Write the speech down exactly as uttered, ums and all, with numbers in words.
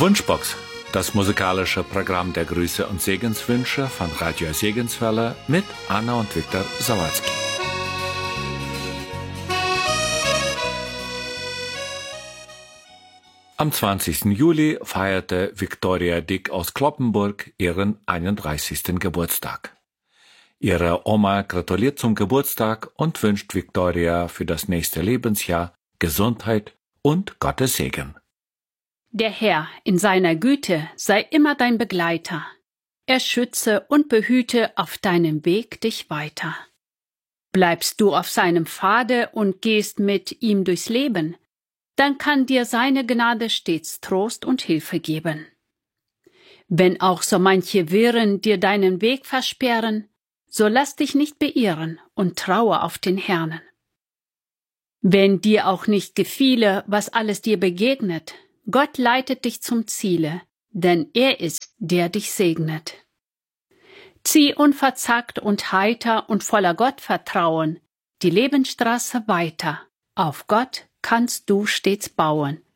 Wunschbox, das musikalische Programm der Grüße und Segenswünsche von Radio Segenswelle mit Anna und Viktor Sawatzki. Am zwanzigsten Juli feierte Viktoria Dick aus Cloppenburg ihren einunddreißigsten Geburtstag. Ihre Oma gratuliert zum Geburtstag und wünscht Viktoria für das nächste Lebensjahr Gesundheit und Gottes Segen. Der Herr in seiner Güte sei immer dein Begleiter. Er schütze und behüte auf deinem Weg dich weiter. Bleibst du auf seinem Pfade und gehst mit ihm durchs Leben, dann kann dir seine Gnade stets Trost und Hilfe geben. Wenn auch so manche Wirren dir deinen Weg versperren, so lass dich nicht beirren und traue auf den Herrn. Wenn dir auch nicht gefiele, was alles dir begegnet, Gott leitet dich zum Ziele, denn er ist, der dich segnet. Zieh unverzagt und heiter und voller Gottvertrauen die Lebensstraße weiter. Auf Gott kannst du stets bauen.